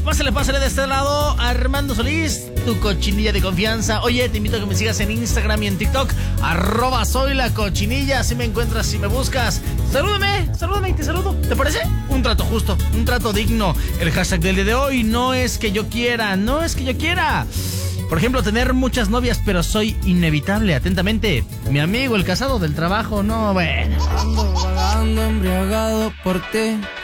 Pásale de este lado, Armando Solís, tu cochinilla de confianza. Oye, te invito a que me sigas en Instagram y en TikTok, @soylacochinilla, así me encuentras, si me buscas. Salúdame y te saludo, ¿te parece? Un trato justo, un trato digno. El hashtag del día de hoy, no es que yo quiera. Por ejemplo, tener muchas novias, pero soy inevitable. Atentamente, mi amigo, el casado del trabajo. No, bueno. Ando vagando, embriagado por ti.